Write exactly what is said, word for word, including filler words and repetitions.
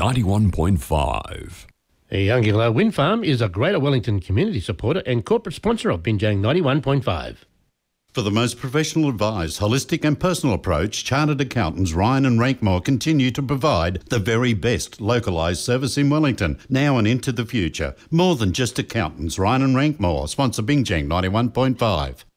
ninety-one point five. Youngilla Wind Farm is a Greater Wellington community supporter and corporate sponsor of Binjang ninety-one point five. For the most professional advised, holistic and personal approach, Chartered Accountants Ryan and Rankmore continue to provide the very best localised service in Wellington, now and into the future. More than just accountants, Ryan and Rankmore sponsor Binjang ninety-one point five.